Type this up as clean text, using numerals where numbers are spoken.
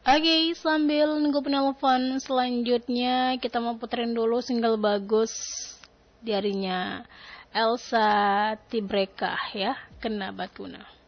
Oke, sambil nunggu penelpon selanjutnya kita mau puterin dulu single bagus darinya Elsa Tibreka ya, Kena Batuna.